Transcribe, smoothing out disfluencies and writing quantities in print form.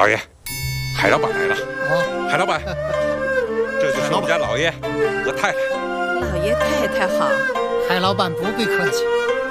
老爷，海老板来了。 哦， 海老板，这就是我们家老爷和太太。 老爷太太好。 海老板不必客气。